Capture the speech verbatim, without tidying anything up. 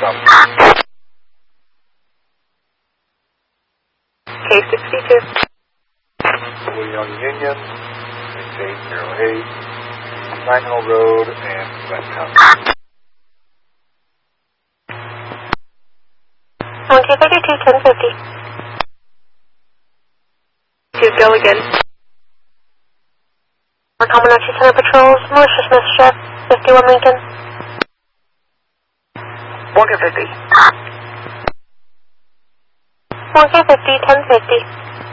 stop. K sixty-two. Young Union, six eight zero eight, Pine Hill Road, and West County. one two thirty-two, ten fifty. To go again. For Comanche Center Patrols, Militia Smith Chef, fifty-one Lincoln. one K fifty. one K fifty, ten fifty.